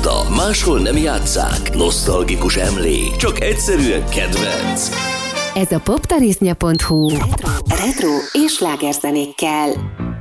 hallotta, máshol nem játsszák. Nosztalgikus emlék, csak egyszerűen kedvenc. Ez a poptarisznya.hu retro és slágerzenékkel.